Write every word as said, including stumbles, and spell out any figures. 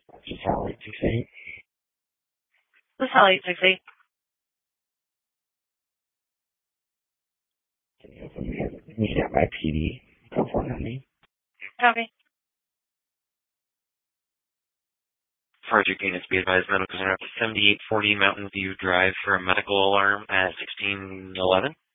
Just Sally eight six eight. This is Sally eight six eight. Let me get my P D. Go for it on me. Copy. Project units be advised, medical center up to seventy-eight forty Mountain View Drive for a medical alarm at sixteen eleven.